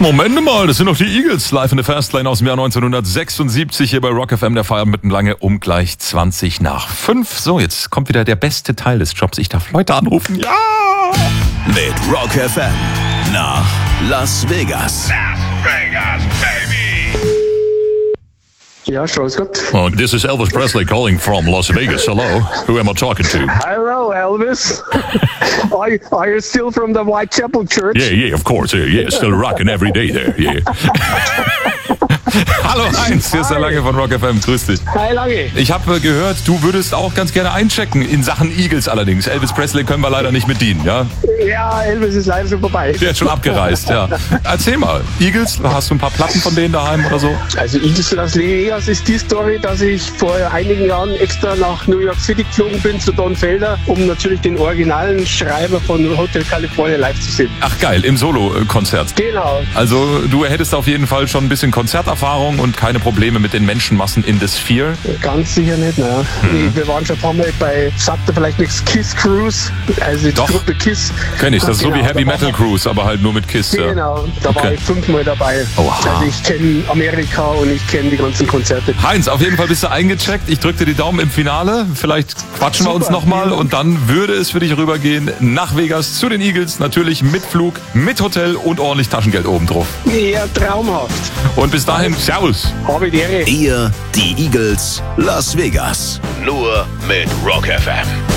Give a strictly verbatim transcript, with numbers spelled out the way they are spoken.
Moment mal, das sind doch die Eagles, live in der Fastlane aus dem Jahr neunzehnhundertsechsundsiebzig hier bei Rock F M, der Feierabend mit lange um gleich zwanzig nach fünf. So, jetzt kommt wieder der beste Teil des Jobs. Ich darf Leute anrufen. Ja! Mit Rock F M nach Las Vegas. Las Vegas, baby! Ja, Strauß Gott. Oh, this is Elvis Presley calling from Las Vegas. Hello, who am I talking to? Hello, Elvis. are, you, are you still from the Whitechapel Church? Yeah, yeah, of course. Yeah, yeah, still rocking every day there. Yeah. Hallo Heinz, hier ist der Lange von Rock F M. Grüß dich. Hi, Lange. Ich habe gehört, du würdest auch ganz gerne einchecken, in Sachen Eagles allerdings. Elvis Presley können wir leider nicht mit dienen, ja? Ja, Elvis ist leider schon vorbei. Der ist schon abgereist, ja. Erzähl mal, Eagles, hast du ein paar Platten von denen daheim oder so? Also Eagles Las Vegas ist die Story, dass ich vor einigen Jahren extra nach New York City geflogen bin zu Don Felder, um natürlich den originalen Schreiber von Hotel California live zu sehen. Ach geil, im Solo-Konzert. Genau. Also du hättest auf jeden Fall schon ein bisschen Konzerterfahrung und keine Probleme mit den Menschenmassen in The Sphere. Ganz sicher nicht, ne? Mhm. Wir waren schon ein paar Mal bei, sagt ihr vielleicht nichts, Kiss Cruise, also die Doch. Gruppe Kiss. Kenn ich, das ist Genau, so wie Heavy da war Metal man- Cruise, aber halt nur mit Kiss. Ja. Genau, da Okay. war ich fünfmal dabei. Oha. Also ich kenne Amerika und ich kenne die ganzen Konzerte. Heinz, auf jeden Fall bist du eingecheckt. Ich drücke dir die Daumen im Finale. Vielleicht quatschen wir uns Super, nochmal vielen und dann würde es für dich rübergehen nach Vegas zu den Eagles. Natürlich mit Flug, mit Hotel und ordentlich Taschengeld obendrauf. Ja, traumhaft. Und bis dahin, Servus. Habe die Ehre. Ihr, die Eagles, Las Vegas. Nur mit Rock F M.